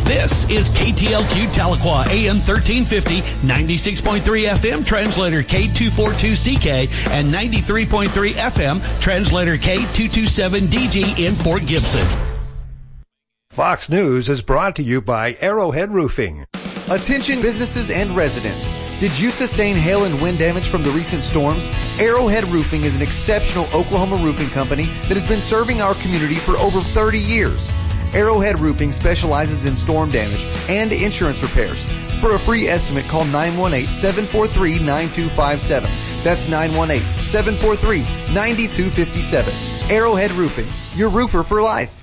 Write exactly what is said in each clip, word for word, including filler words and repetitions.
This is K T L Q Tahlequah, A M thirteen fifty, ninety-six point three F M, translator K two forty-two C K, and ninety-three point three F M, translator K two twenty-seven D G in Fort Gibson. Fox News is brought to you by Arrowhead Roofing. Attention businesses and residents. Did you sustain hail and wind damage from the recent storms? Arrowhead Roofing is an exceptional Oklahoma roofing company that has been serving our community for over thirty years. Arrowhead Roofing specializes in storm damage and insurance repairs. For a free estimate, call nine one eight, seven four three, nine two five seven. That's nine one eight, seven four three, nine two five seven. Arrowhead Roofing, your roofer for life.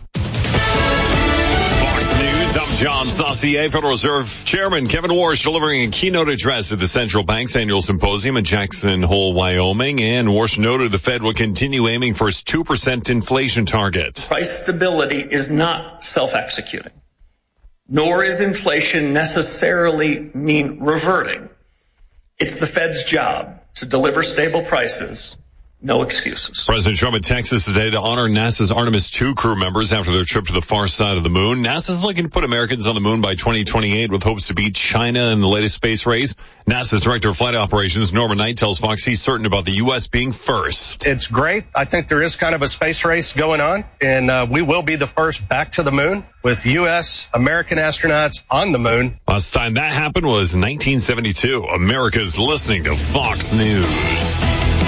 I'm John Saucier. Federal Reserve Chairman Kevin Warsh delivering a keynote address at the Central Bank's annual symposium in Jackson Hole, Wyoming. And Warsh noted the Fed will continue aiming for its two percent inflation target. Price stability is not self-executing, nor is inflation necessarily mean reverting. It's the Fed's job to deliver stable prices. No excuses. President Trump in Texas today to honor NASA's Artemis two crew members after their trip to the far side of the moon. NASA's looking to put Americans on the moon by twenty twenty-eight with hopes to beat China in the latest space race. NASA's Director of Flight Operations, Norman Knight, tells Fox he's certain about the U S being first. It's great. I think there is kind of a space race going on, and uh, we will be the first back to the moon with U S American astronauts on the moon. Last time that happened was nineteen seventy-two. America's listening to Fox News.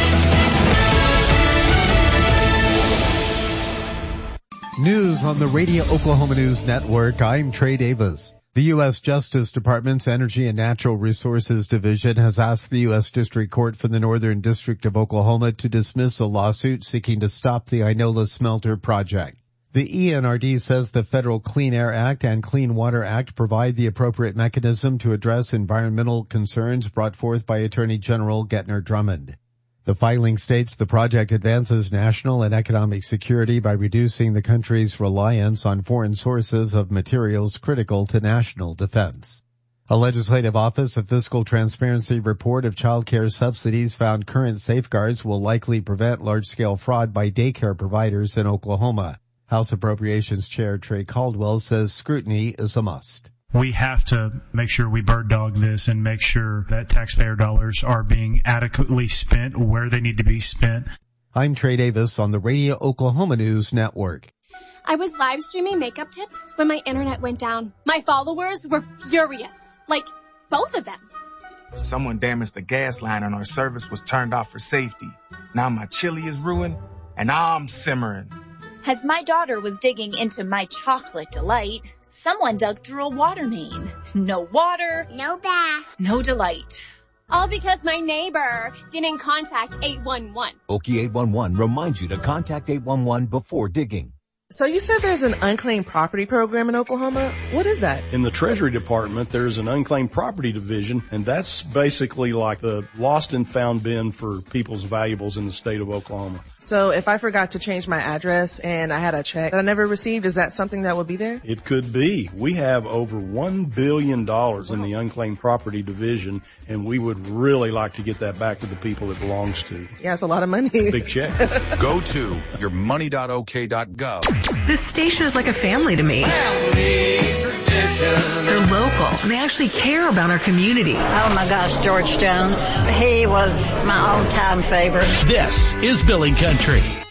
News on the Radio Oklahoma News Network. I'm Trey Davis. The U S Justice Department's Energy and Natural Resources Division has asked the U S District Court for the Northern District of Oklahoma to dismiss a lawsuit seeking to stop the Inola Smelter project. The E N R D says the Federal Clean Air Act and Clean Water Act provide the appropriate mechanism to address environmental concerns brought forth by Attorney General Gettner Drummond. The filing states the project advances national and economic security by reducing the country's reliance on foreign sources of materials critical to national defense. A Legislative Office of Fiscal Transparency report of child care subsidies found current safeguards will likely prevent large-scale fraud by daycare providers in Oklahoma. House Appropriations Chair Trey Caldwell says scrutiny is a must. We have to make sure we bird dog this and make sure that taxpayer dollars are being adequately spent where they need to be spent. I'm Trey Davis on the Radio Oklahoma News Network. I was live streaming makeup tips when my internet went down. My followers were furious. Like, both of them. Someone damaged the gas line and our service was turned off for safety. Now my chili is ruined and I'm simmering. As my daughter was digging into my chocolate delight, someone dug through a water main. No water. No bath. No delight. All because my neighbor didn't contact eight one one. Okie eight one one reminds you to contact eight one one before digging. So you said there's an unclaimed property program in Oklahoma? What is that? In the Treasury Department, there's an unclaimed property division, and that's basically like the lost and found bin for people's valuables in the state of Oklahoma. So if I forgot to change my address and I had a check that I never received, is that something that would be there? It could be. We have over one billion dollars in the unclaimed property division, and we would really like to get that back to the people it belongs to. Yeah, it's a lot of money. Big check. Go to your money dot o k dot gov. This station is like a family to me. Family tradition. They're local, and they actually care about our community. Oh my gosh, George Jones. He was my all-time favorite. This is Billing Country.